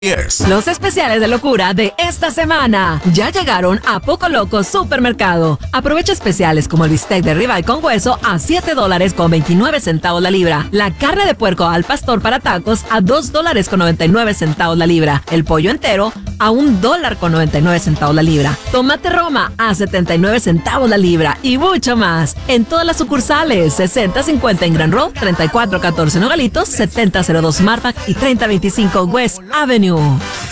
Los especiales de locura de esta semana ya llegaron a Poco Loco Supermercado. Aprovecha especiales como el bistec de ribeye con hueso a $7.29 la libra. La carne de puerco al pastor para tacos a $2.99 la libra. El pollo entero a $1.99 la libra. Tomate Roma a 79 centavos la libra y mucho más. En todas las sucursales, 6050 en Grand Road, 3414 Nogalitos, 7002 Marpac y 3025 West Avenue.